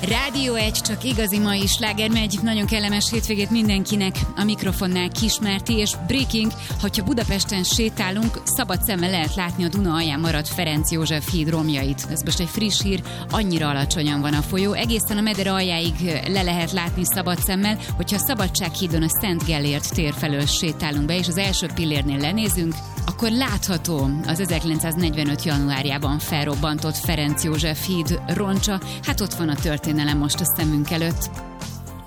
Rádió 1, csak igazi mai sláger megy. Nagyon kellemes hétvégét mindenkinek. A mikrofonnál Kismárti és Breaking. Hogyha Budapesten sétálunk, szabad szemmel lehet látni a Duna alján maradt Ferenc József híd romjait. Ez most egy friss hír, annyira alacsonyan van a folyó. Egészen a Meder aljáig le lehet látni szabad szemmel. Hogyha a Szabadsághídon a Szent Gellért tér felől sétálunk be, és az első pillérnél lenézünk, akkor látható az 1945. januárjában felrobbantott Ferenc József híd roncsa. Hát ott van a történelem most a szemünk előtt.